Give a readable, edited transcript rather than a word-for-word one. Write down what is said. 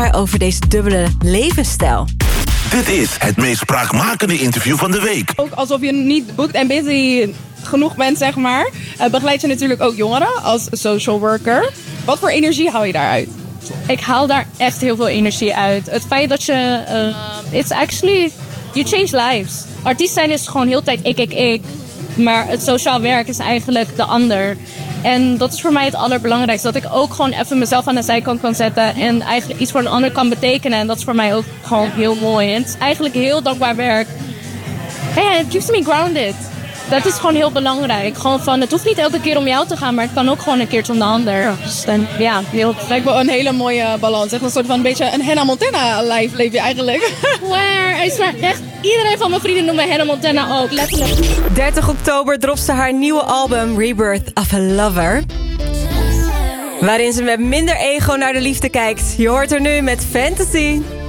haar over deze dubbele levensstijl. Dit is het meest spraakmakende interview van de week. Ook alsof je niet booked en busy genoeg bent, zeg maar. Begeleid je natuurlijk ook jongeren als social worker. Wat voor energie haal je daaruit? Ik haal daar echt heel veel energie uit. Het feit dat je... it's actually... You change lives. Artiest zijn is gewoon heel de tijd ik. Maar het sociaal werk is eigenlijk de ander. En dat is voor mij het allerbelangrijkste. Dat ik ook gewoon even mezelf aan de zijkant kan zetten. En eigenlijk iets voor een ander kan betekenen. En dat is voor mij ook gewoon heel mooi. En het is eigenlijk heel dankbaar werk. Hey, it keeps me grounded. Dat is gewoon heel belangrijk. Gewoon van, het hoeft niet elke keer om jou te gaan, maar het kan ook gewoon een keertje om de ander. Dus dan, ja, heel... Lijkt me een hele mooie balans. Echt een soort van een beetje een Hannah Montana life leef je eigenlijk. Waar? Ik zweer echt, iedereen van mijn vrienden noemt me Hannah Montana ook, letterlijk. 30 oktober dropt ze haar nieuwe album Rebirth of a Lover. Waarin ze met minder ego naar de liefde kijkt. Je hoort haar nu met Fantasy.